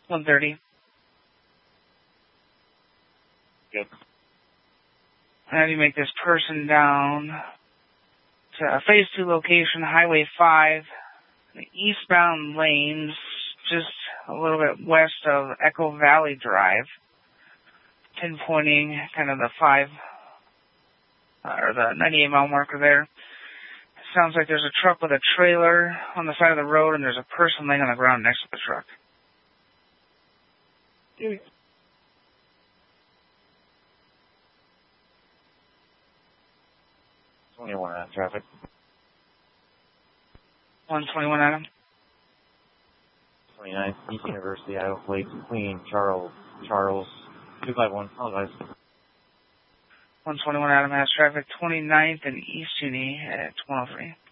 130. Good. How do you make this person down to a phase 2 location, Highway 5, the eastbound lanes, just a little bit west of Echo Valley Drive, pinpointing kind of the 98 mile marker there. Sounds like there's a truck with a trailer on the side of the road, and there's a person laying on the ground next to the truck. 21 out of traffic. 121 Adam. 29th, East University, Iowa Plate, Queen, Charles, 251, apologize. 121 Adam has traffic, 29th and East Uni at 103.